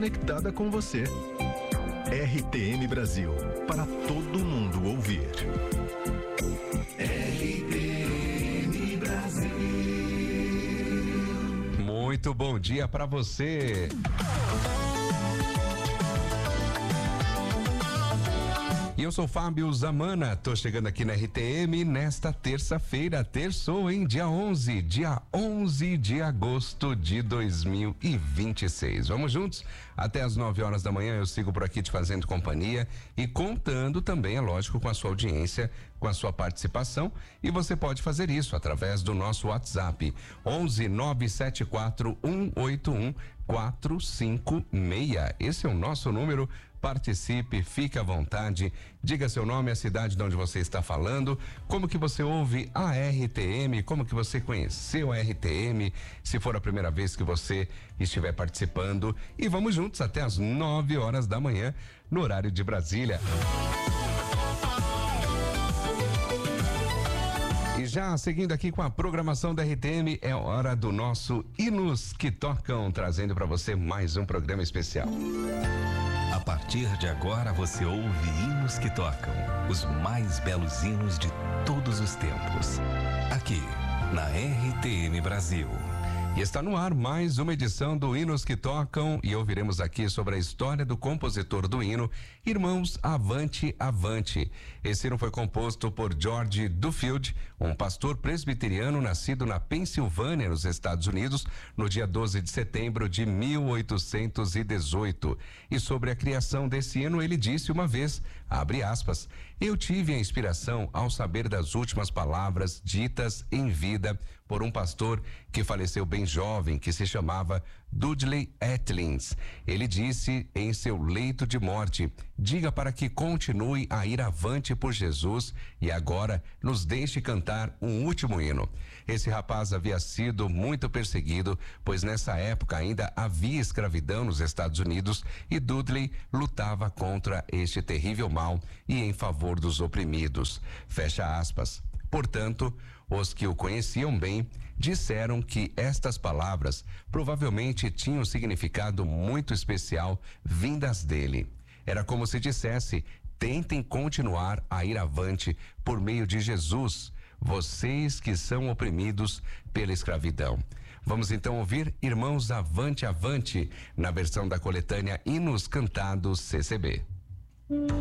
conectada com você. RTM Brasil, para todo mundo ouvir. RTM Brasil. Muito bom dia para você. E eu sou Fábio Zamana, tô chegando aqui na RTM nesta terça-feira, terçou em dia 11 de agosto de 2026. Vamos juntos? Até às 9 horas da manhã eu sigo por aqui te fazendo companhia e contando também, é lógico, com a sua audiência, com a sua participação, e você pode fazer isso através do nosso WhatsApp 11 974 181 456. Esse é o nosso número. Participe, fique à vontade, diga seu nome, a cidade de onde você está falando, como que você ouve a RTM, como que você conheceu a RTM, se for a primeira vez que você estiver participando, e vamos juntos até às 9 horas da manhã, no horário de Brasília. E já seguindo aqui com a programação da RTM, é hora do nosso Hinos que Tocam, trazendo para você mais um programa especial. A partir de agora você ouve hinos que tocam, os mais belos hinos de todos os tempos. Aqui, na RTM Brasil. E está no ar mais uma edição do Hinos que Tocam e ouviremos aqui sobre a história do compositor do hino, Irmãos Avante, Avante. Esse hino foi composto por George Duffield, um pastor presbiteriano nascido na Pensilvânia, nos Estados Unidos, no dia 12 de setembro de 1818. E sobre a criação desse hino, ele disse uma vez, abre aspas, eu tive a inspiração ao saber das últimas palavras ditas em vida por um pastor que faleceu bem jovem, que se chamava Dudley Atkins. Ele disse em seu leito de morte, diga para que continue a ir avante por Jesus e agora nos deixe cantar um último hino. Esse rapaz havia sido muito perseguido, pois nessa época ainda havia escravidão nos Estados Unidos e Dudley lutava contra este terrível mal e em favor dos oprimidos. Fecha aspas. Portanto, os que o conheciam bem disseram que estas palavras provavelmente tinham significado muito especial vindas dele. Era como se dissesse, tentem continuar a ir avante por meio de Jesus, vocês que são oprimidos pela escravidão. Vamos então ouvir Irmãos Avante, Avante, na versão da coletânea Hinos Cantados CCB.